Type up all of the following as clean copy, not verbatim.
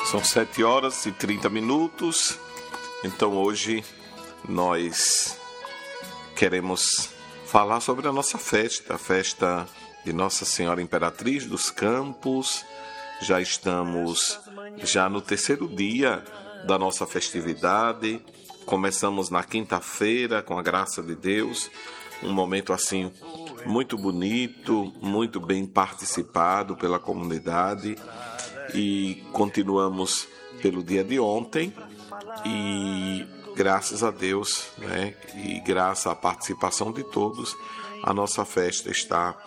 São 7h30. Então hoje nós queremos falar sobre a nossa festa, a festa de Nossa Senhora Imperatriz dos Campos. Já estamos no terceiro dia da nossa festividade. Começamos na quinta-feira, com a graça de Deus, um momento assim muito bonito, muito bem participado pela comunidade, e continuamos pelo dia de ontem, e graças a Deus, e graças à participação de todos, a nossa festa está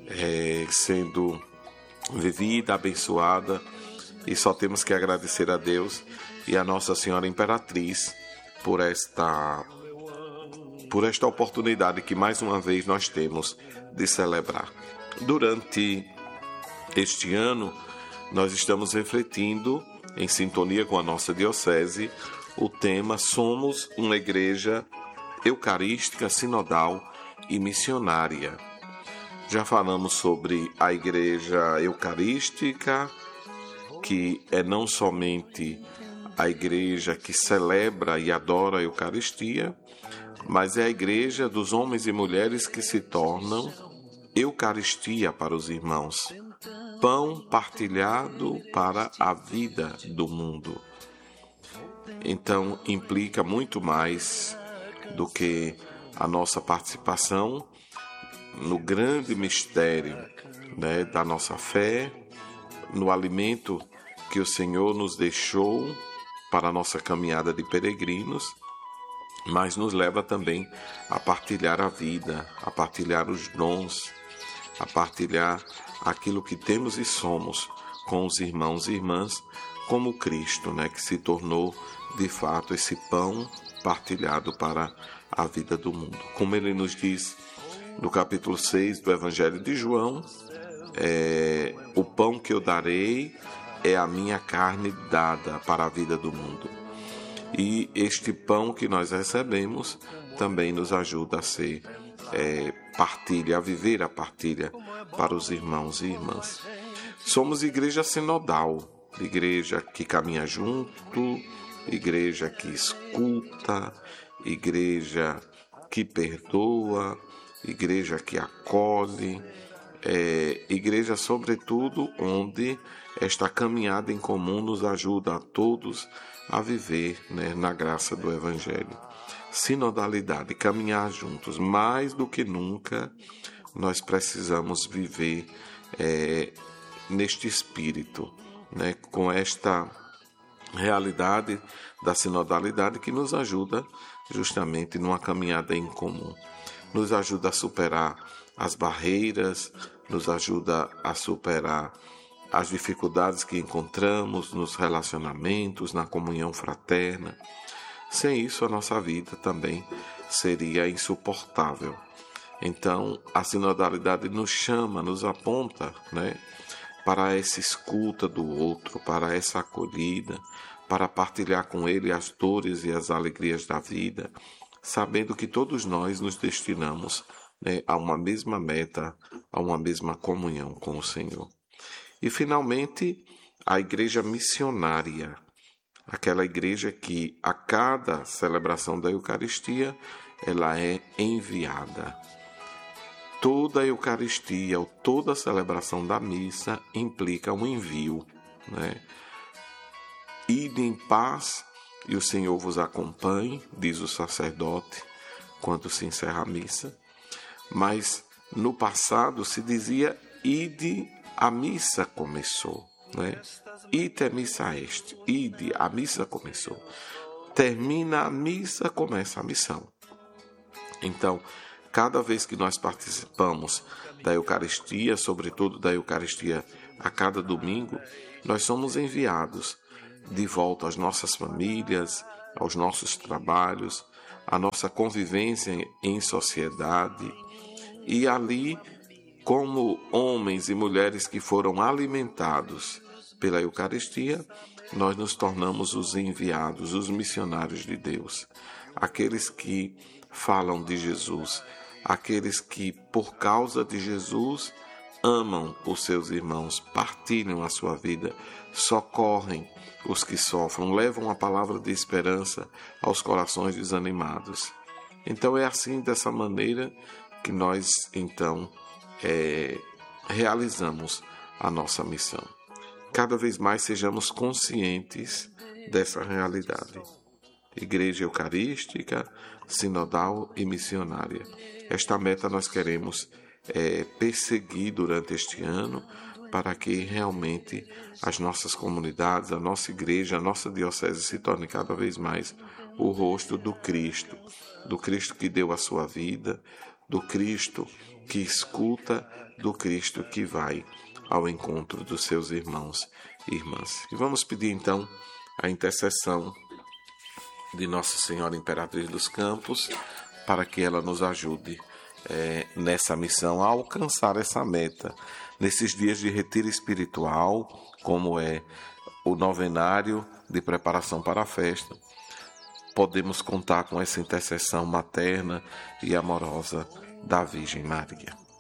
sendo vivida, abençoada, e só temos que agradecer a Deus e a Nossa Senhora Imperatriz por esta oportunidade que mais uma vez nós temos de celebrar. Durante este ano, nós estamos refletindo, em sintonia com a nossa diocese, o tema Somos uma Igreja Eucarística, Sinodal e Missionária. Já falamos sobre a Igreja Eucarística, que é não somente a igreja que celebra e adora a Eucaristia, mas é a igreja dos homens e mulheres que se tornam Eucaristia para os irmãos, pão partilhado para a vida do mundo. Então, implica muito mais do que a nossa participação no grande mistério, da nossa fé, no alimento que o Senhor nos deixou para a nossa caminhada de peregrinos, mas nos leva também a partilhar a vida, a partilhar os dons, a partilhar aquilo que temos e somos com os irmãos e irmãs, como Cristo, que se tornou de fato esse pão partilhado para a vida do mundo. Como ele nos diz no capítulo 6 do Evangelho de João, o pão que eu darei é a minha carne dada para a vida do mundo. E este pão que nós recebemos também nos ajuda a ser partilha, a viver a partilha para os irmãos e irmãs. Somos igreja sinodal, igreja que caminha junto, igreja que escuta, igreja que perdoa, igreja que acolhe, igreja sobretudo onde esta caminhada em comum nos ajuda a todos a viver na graça do Evangelho. Sinodalidade, caminhar juntos, mais do que nunca nós precisamos viver neste espírito, com esta realidade da sinodalidade que nos ajuda justamente numa caminhada em comum. Nos ajuda a superar as barreiras, nos ajuda a superar as dificuldades que encontramos nos relacionamentos, na comunhão fraterna. Sem isso, a nossa vida também seria insuportável. Então, a sinodalidade nos chama, nos aponta, para essa escuta do outro, para essa acolhida, para partilhar com ele as dores e as alegrias da vida, sabendo que todos nós nos destinamos a uma mesma meta, a uma mesma comunhão com o Senhor. E, finalmente, a igreja missionária, aquela igreja que a cada celebração da Eucaristia, ela é enviada. Toda a Eucaristia, ou toda a celebração da missa implica um envio. Ide em paz e o Senhor vos acompanhe, diz o sacerdote quando se encerra a missa. Mas no passado se dizia, ide, a missa começou. Ite missa est, ide, a missa começou. Termina a missa, começa a missão. Então, cada vez que nós participamos da Eucaristia, sobretudo da Eucaristia a cada domingo, nós somos enviados de volta às nossas famílias, aos nossos trabalhos, à nossa convivência em sociedade, e ali, como homens e mulheres que foram alimentados pela Eucaristia, nós nos tornamos os enviados, os missionários de Deus, aqueles que falam de Jesus, aqueles que, por causa de Jesus, amam os seus irmãos, partilham a sua vida, socorrem os que sofrem, levam a palavra de esperança aos corações desanimados. Então é assim, dessa maneira, que nós então realizamos a nossa missão. Cada vez mais sejamos conscientes dessa realidade. Igreja Eucarística, Sinodal e Missionária. Esta meta nós queremos perseguir durante este ano, para que realmente as nossas comunidades, a nossa igreja, a nossa diocese se torne cada vez mais o rosto do Cristo que deu a sua vida, do Cristo que escuta, do Cristo que vai ao encontro dos seus irmãos e irmãs. E vamos pedir então a intercessão de Nossa Senhora Imperatriz dos Campos, para que ela nos ajude nessa missão a alcançar essa meta, nesses dias de retiro espiritual, como é o novenário de preparação para a festa. Podemos contar com essa intercessão materna e amorosa da Virgem Maria.